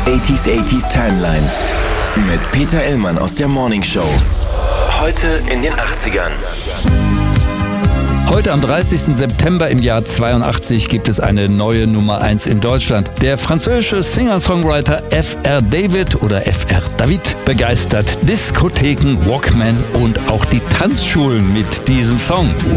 80s Timeline mit Peter Illmann aus der Morning Show. Heute in den 80ern. Heute am 30. September im Jahr 82 gibt es eine neue Nummer 1 in Deutschland. Der französische Singer-Songwriter Fr. David oder Fr. David begeistert Diskotheken, Walkman und auch die Tanzschulen mit diesem Song.